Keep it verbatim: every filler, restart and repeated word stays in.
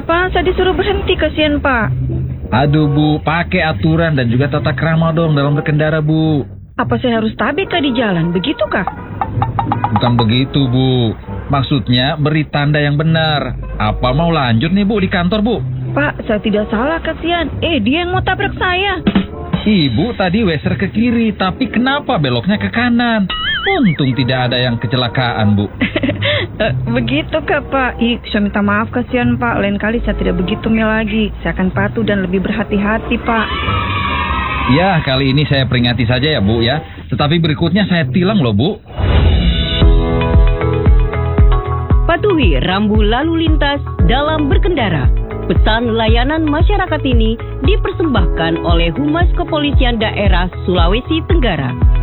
Kenapa saya disuruh berhenti, kasihan Pak? Aduh Bu, pakai aturan dan juga tata krama dong dalam berkendara Bu. Apa saya harus tabik di jalan, begitukah? Bukan begitu Bu, maksudnya beri tanda yang benar. Apa mau lanjut nih Bu di kantor Bu? Pak, saya tidak salah, kasihan. Eh, dia yang mau tabrak saya. Ibu tadi weser ke kiri, tapi kenapa beloknya ke kanan? Untung tidak ada yang kecelakaan, Bu. uh, begitu kah, Pak? Ih, saya minta maaf, kasihan Pak. Lain kali saya tidak begitu mil lagi. Saya akan patuh dan lebih berhati-hati, Pak. Ya, kali ini saya peringati saja ya, Bu ya. Tetapi berikutnya saya tilang loh, Bu. Patuhi rambu lalu lintas dalam berkendara. Pesan layanan masyarakat ini dipersembahkan oleh Humas Kepolisian Daerah Sulawesi Tenggara.